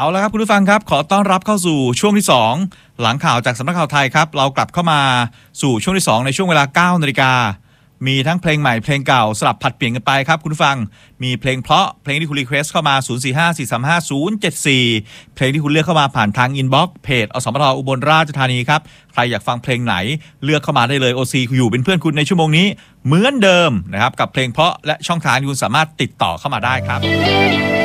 เอาละครับคุณผู้ฟังครับขอต้อนรับเข้าสู่ช่วงที่2หลังข่าวจากสำนักข่าวไทยครับเรากลับเข้ามาสู่ช่วงที่2ในช่วงเวลา 9 นาฬิกามีทั้งเพลงใหม่เพลงเก่าสลับผัดเปลี่ยนกันไปครับคุณผู้ฟังมีเพลงเพราะเพลงที่คุณรีเควสเข้ามา0454355074เพลงที่คุณเลือกเข้ามาผ่านทางอินบ็อกซ์เพจอสมทอุบลราชธานีครับใครอยากฟังเพลงไหนเลือกเข้ามาได้เลย OC อยู่เป็นเพื่อนคุณในชั่วโมงนี้เหมือนเดิมนะครับกับเพลงเพราะและช่องทางที่คุณสามารถติดต่อเข้ามาได้ครับ